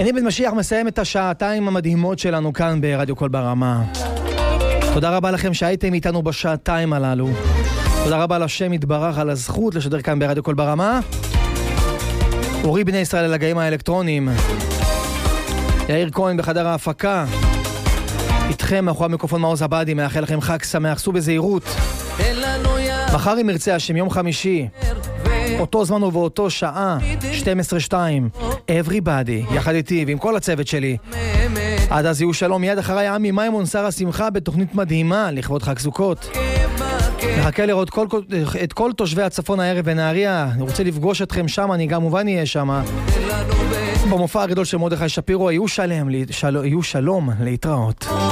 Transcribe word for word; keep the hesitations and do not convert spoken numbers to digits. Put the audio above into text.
אני בן משיח מסיים את השעתיים המדהימות שלנו כאן ברדיו קול ברמה. תודה רבה לכם שהייתם איתנו בשעתיים הללו. תודה רבה לשם יתברך על הזכות לשדר כאן ברדיו קול ברמה. אורי בני ישראל על הגאים האלקטרונים, יאיר כהן בחדר ההפקה, איתכם מאחורי המיקרופון מעוז עבדי. מאחל לכם חג שמח, סעו בזהירות. מחר אם ירצה השם, יום חמישי, אותו זמן ובאותו שעה, שתים עשרה שתיים, everybody, יחד איתי ועם כל הצוות שלי. עד אז יהיו שלום. מיד אחריי עמי מימון, שר השמחה, בתוכנית מדהימה לכבוד חג סוכות. נחכה לראות כל, כל, את כל תושבי הצפון הערב בנהריה. אני רוצה לפגוש אתכם שם, אני גם מובן יהיה שם במופע הגדול של מרדכי שפירו. יהיו שלם, של, יהיו שלום, להתראות.